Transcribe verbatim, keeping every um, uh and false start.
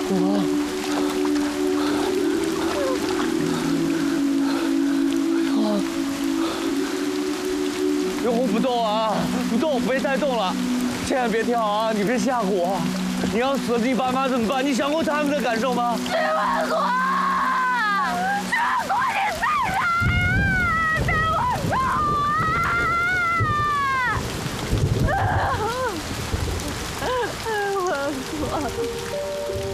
永红不动啊，不动，不会再动了，千万别跳啊！你别吓唬我，你要死了，你爸妈怎么办？你想过他们的感受吗？ 徐文国，徐文国。